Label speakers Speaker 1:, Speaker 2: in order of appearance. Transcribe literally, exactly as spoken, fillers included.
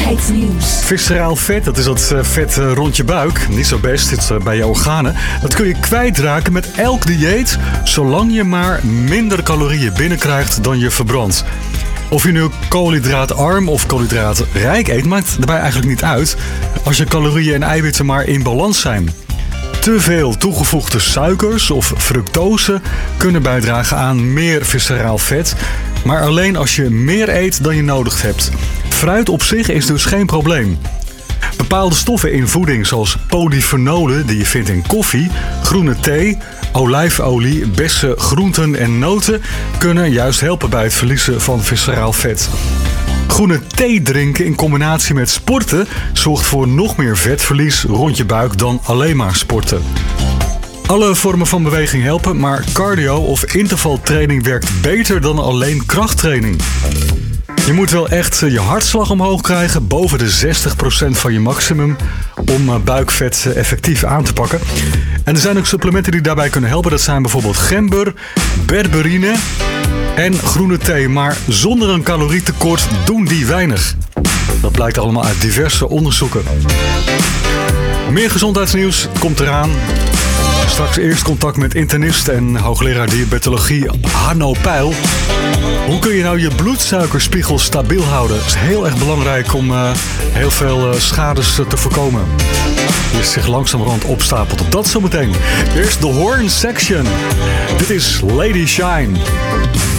Speaker 1: Gezondheidsnieuws.
Speaker 2: Visceraal vet, dat is dat vet rond je buik. Niet zo best, zit bij je organen. Dat kun je kwijtraken met elk dieet, zolang je maar minder calorieën binnenkrijgt dan je verbrandt. Of je nu koolhydraatarm of koolhydraatrijk eet, maakt daarbij eigenlijk niet uit, als je calorieën en eiwitten maar in balans zijn. Te veel toegevoegde suikers of fructose kunnen bijdragen aan meer visceraal vet, maar alleen als je meer eet dan je nodig hebt. Fruit op zich is dus geen probleem. Bepaalde stoffen in voeding zoals polyfenolen die je vindt in koffie, groene thee, olijfolie, bessen, groenten en noten kunnen juist helpen bij het verliezen van visceraal vet. Groene thee drinken in combinatie met sporten zorgt voor nog meer vetverlies rond je buik dan alleen maar sporten. Alle vormen van beweging helpen, maar cardio of intervaltraining werkt beter dan alleen krachttraining. Je moet wel echt je hartslag omhoog krijgen, boven de zestig procent van je maximum, om buikvet effectief aan te pakken. En er zijn ook supplementen die daarbij kunnen helpen. Dat zijn bijvoorbeeld gember, berberine en groene thee. Maar zonder een calorietekort doen die weinig. Dat blijkt allemaal uit diverse onderzoeken. Meer gezondheidsnieuws komt eraan. Straks eerst contact met internist en hoogleraar diabetologie Hanno Peil. Hoe kun je nou je bloedsuikerspiegel stabiel houden? Dat is heel erg belangrijk om uh, heel veel uh, schades uh, te voorkomen. Die zich langzamerhand opstapelt. Dat zometeen. Eerst de Horn Section. Dit is Lady Shine.